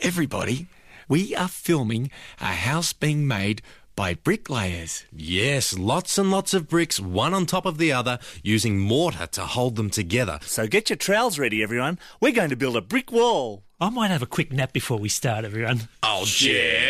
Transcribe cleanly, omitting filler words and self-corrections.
Everybody, we are filming a house being made by bricklayers. Yes, lots and lots of bricks, one on top of the other, using mortar to hold them together. So get your trowels ready, everyone. We're going to build a brick wall. I might have a quick nap before we start, everyone. Oh, Jeff!